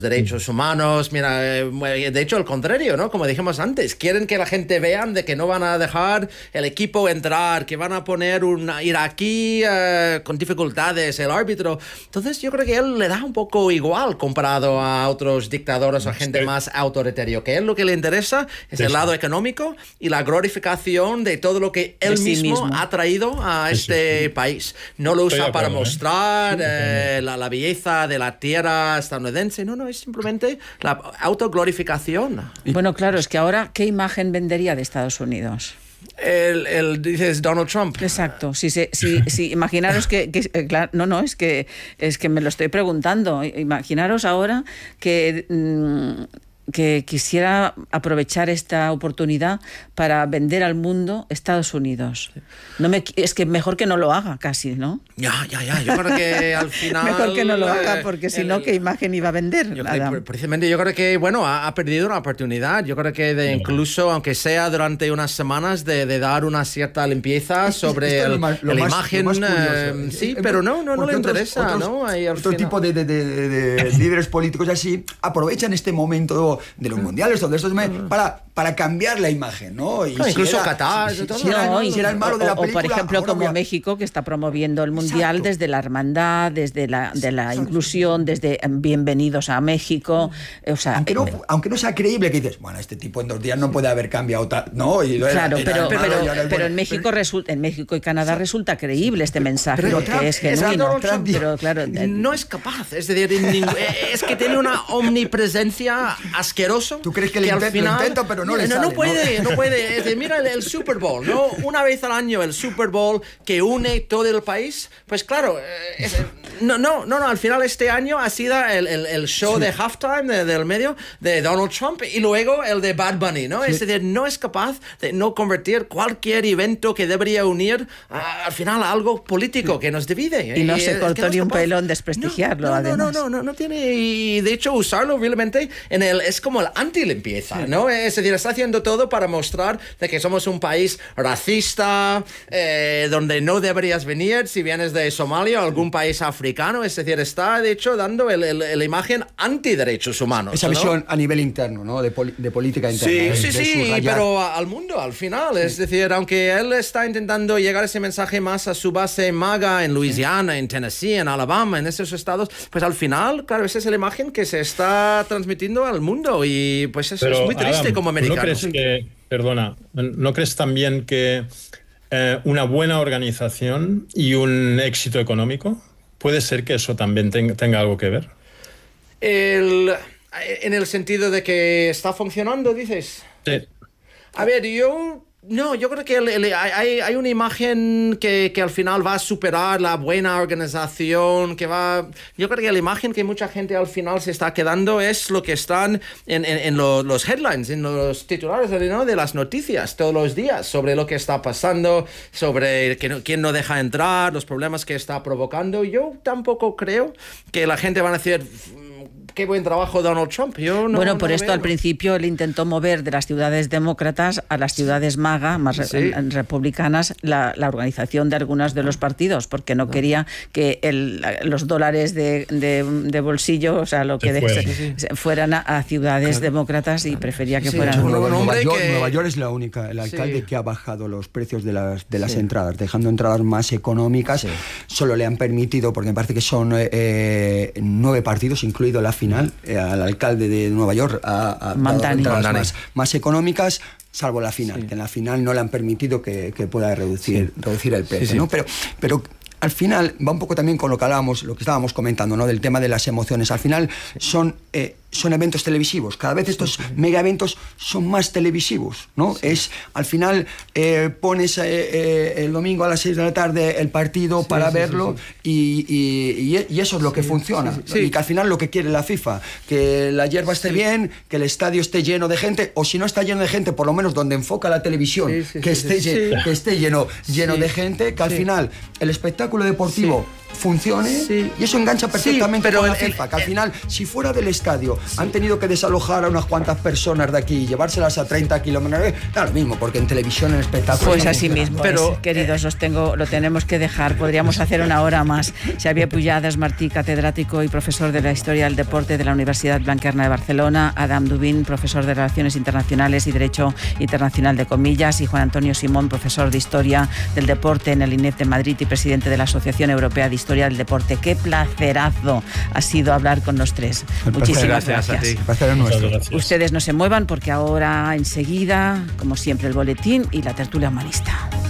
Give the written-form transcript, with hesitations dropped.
derechos humanos, mira, de hecho al contrario, ¿no? Como dijimos antes, quieren que la gente vean de que no van a dejar el equipo entrar, que van a poner un iraquí con dificultades, el árbitro. Entonces yo creo que él le da un poco igual comparado a otros dictadores o gente más autoritario, que él lo que le interesa es el lado económico y la glorificación de todo lo que él mismo ha traído a este país. No lo usa para mostrar la belleza de la tierra estadounidense, no, es simplemente la autoglorificación. Bueno, claro, es que ahora, ¿qué imagen vendería de Estados Unidos? Dices Donald Trump. Exacto. Sí, imaginaros claro, es que me lo estoy preguntando. Imaginaros ahora que quisiera aprovechar esta oportunidad para vender al mundo Estados Unidos. Es que mejor que no lo haga casi, ¿no? Ya. Yo creo que al final... Mejor que no lo haga, porque si no, ¿qué imagen iba a vender? Precisamente yo creo que, ha perdido una oportunidad. Yo creo que incluso, aunque sea durante unas semanas, de dar una cierta limpieza sobre la imagen. Pero no le interesa, ¿no? Otro tipo de líderes políticos así aprovechan este momento de los mundiales, todo esto para cambiar la imagen, ¿no? Y incluso Qatar, si era el malo de la película, o por ejemplo como México, que está promoviendo el mundial desde la hermandad, desde la inclusión, desde bienvenidos a México, o sea, aunque no sea creíble, que dices, bueno, este tipo en 2 días no puede haber cambiado tal, ¿no? Pero en México y Canadá resulta creíble este mensaje, porque es genuino. Pero claro, no es capaz, es decir, es que tiene una omnipresencia asqueroso. ¿Tú crees que al final lo intenta, pero no le sale? No puede. Es decir, mira el Super Bowl, ¿no? Una vez al año el Super Bowl que une todo el país. Pues claro, al final este año ha sido el show de halftime del medio de Donald Trump y luego el de Bad Bunny, ¿no? Sí. Es decir, no es capaz de no convertir cualquier evento que debería unir al final a algo político que nos divide. Y no se cortó ni un pelo en desprestigiarlo, además. No tiene. Y de hecho usarlo realmente es como el anti-limpieza, ¿no? Es decir, está haciendo todo para mostrar de que somos un país racista, donde no deberías venir si vienes de Somalia o algún país africano. Es decir, está de hecho dando la imagen anti-derechos humanos. Esa visión a nivel interno, ¿no? De política interna. Sí, pero al mundo, al final. Es decir, aunque él está intentando llegar ese mensaje más a su base MAGA en Luisiana, en Tennessee, en Alabama, en esos estados, pues al final, claro, esa es la imagen que se está transmitiendo al mundo y pues eso es muy triste, Adam, como americano. ¿No crees también que una buena organización y un éxito económico puede ser que eso también tenga algo que ver? En el sentido de que está funcionando, dices. Sí. A ver, yo creo que hay una imagen que al final va a superar la buena organización, yo creo que la imagen que mucha gente al final se está quedando es lo que están en los headlines, en los titulares, ¿no? De las noticias todos los días, sobre lo que está pasando, sobre quién no deja entrar, los problemas que está provocando. Yo tampoco creo que la gente va a decir... Qué buen trabajo Donald Trump. Por esto al principio él intentó mover de las ciudades demócratas a las ciudades MAGA, más republicanas, la organización de algunos de los partidos, porque no quería que los dólares de bolsillo, o sea, lo que fueran a ciudades demócratas y prefería que fueran... Nueva York es la única, el alcalde que ha bajado los precios de las entradas, dejando entradas más económicas. Solo le han permitido, porque me parece que son 9 partidos, incluido la final, al alcalde de Nueva York a entradas más económicas, salvo la final, que en la final no le han permitido que pueda reducir el precio, ¿no? Pero al final va un poco también con lo que estábamos comentando, ¿no? Del tema de las emociones. Al final son eventos televisivos. Cada vez estos mega eventos son más televisivos, ¿no? Al final pones el domingo a las 6 de la tarde el partido para verlo. Y eso es lo que funciona. Y que al final lo que quiere la FIFA, que la hierba esté bien, que el estadio esté lleno de gente, o si no está lleno de gente, por lo menos donde enfoca la televisión, que esté lleno de gente, que al final el espectáculo deportivo funcione, sí, y eso engancha perfectamente pero con la FIFA, que al final, si fuera del estadio han tenido que desalojar a unas cuantas personas de aquí y llevárselas a 30 kilómetros, da lo mismo, porque en televisión, en espectáculos... Pues así mismo, pero queridos, lo tenemos que dejar, podríamos hacer una hora más. Xavier Pujades Martí, catedrático y profesor de la Historia del Deporte de la Universidad Blanquerna de Barcelona, Adam Dubín, profesor de Relaciones Internacionales y Derecho Internacional de Comillas, y Juan Antonio Simón, profesor de Historia del Deporte en el INEF de Madrid y presidente de la Asociación Europea de Historia del Deporte. Qué placerazo ha sido hablar con los tres. Muchísimas gracias. Ustedes no se muevan porque ahora enseguida, como siempre, el boletín y la tertulia humanista.